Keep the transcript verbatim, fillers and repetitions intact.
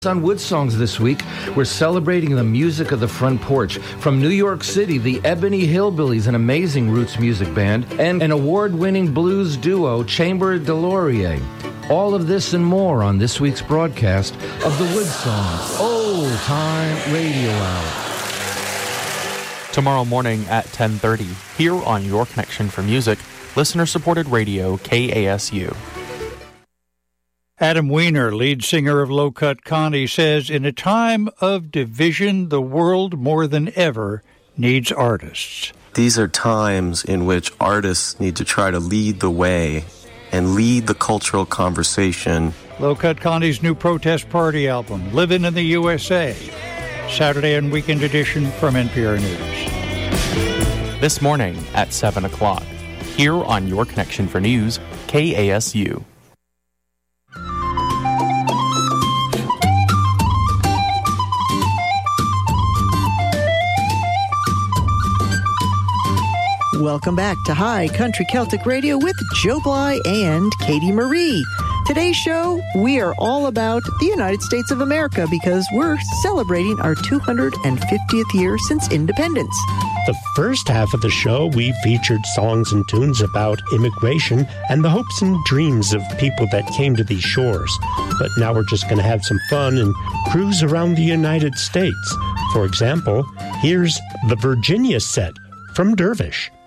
On Wood Songs this week, we're celebrating the music of the front porch. From New York City, the Ebony Hillbillies, an amazing roots music band, and an award-winning blues duo, Chamber de Laurier. All of this and more on this week's broadcast of the Wood Songs Old Time Radio Hour. Tomorrow morning at ten thirty, here on Your Connection for Music, listener-supported radio K A S U. Adam Weiner, lead singer of Low Cut Connie, says, in a time of division, the world more than ever needs artists. These are times in which artists need to try to lead the way and lead the cultural conversation. Low Cut Connie's new protest party album, Living in the U S A. Saturday and weekend edition from N P R News. This morning at seven o'clock, here on Your Connection for News, K A S U. Welcome back to High Country Celtic Radio with Joe Bly and Katie Marie. Today's show, we are all about the United States of America because we're celebrating our two hundred fiftieth year since independence. The first half of the show, we featured songs and tunes about immigration and the hopes and dreams of people that came to these shores. But now we're just going to have some fun and cruise around the United States. For example, here's the Virginia set from Dervish.